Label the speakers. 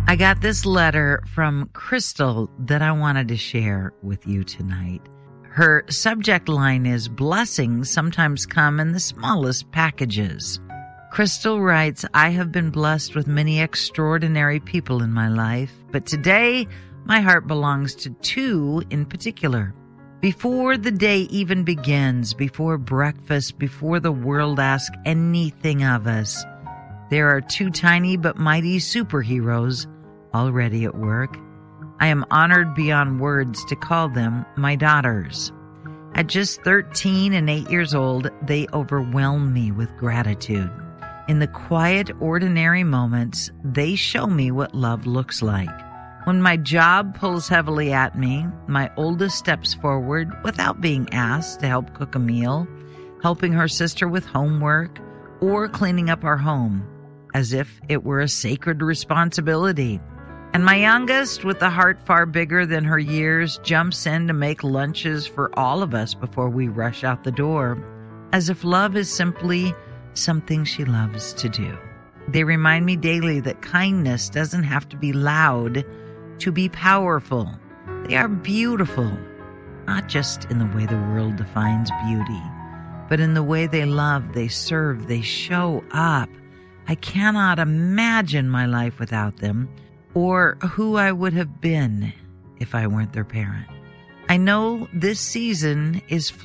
Speaker 1: I got this letter from Crystal that I wanted to share with you tonight. Her subject line is "Blessings sometimes come in the smallest packages." Crystal writes, "I have been blessed with many extraordinary people in my life, but today my heart belongs to two in particular. Before the day even begins, before breakfast, before the world asks anything of us, there are two tiny but mighty superheroes already at work. I am honored beyond words to call them my daughters. At just 13 and 8 years old, they overwhelm me with gratitude. In the quiet, ordinary moments, they show me what love looks like. When my job pulls heavily at me, my oldest steps forward without being asked to help cook a meal, helping her sister with homework, or cleaning up our home, as if it were a sacred responsibility. And my youngest, with a heart far bigger than her years, jumps in to make lunches for all of us before we rush out the door, as if love is simply something she loves to do. They remind me daily that kindness doesn't have to be loud to be powerful. They are beautiful, not just in the way the world defines beauty, but in the way they love, they serve, they show up. I cannot imagine my life without them, or who I would have been if I weren't their parent. I know this season is